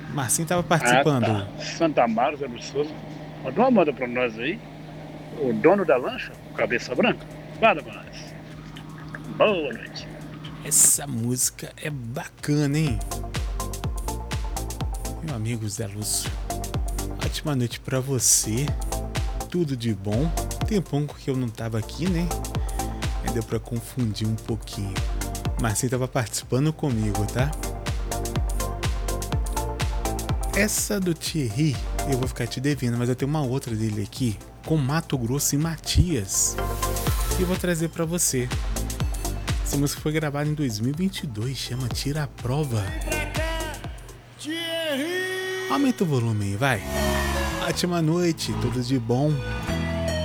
Marcinho tava Ah, tá. participando. Santa Amaro, Zé Luiz Souza. Dá uma moda pra nós aí. O dono da lancha, o Cabeça Branca. Fala pra nós. Boa noite. Essa música é bacana, hein? Meu amigo Zé Lúcio, ótima noite pra você. Tudo de bom. Tempão que eu não tava aqui, né? Aí deu pra confundir um pouquinho. Marcinho tava participando comigo, tá? Essa do Thierry eu vou ficar te devendo, mas eu tenho uma outra dele aqui com Mato Grosso e Matias e eu vou trazer pra você. Essa música foi gravada em 2022, chama Tira a Prova. Aumenta o volume aí, vai. Ótima noite, tudo de bom.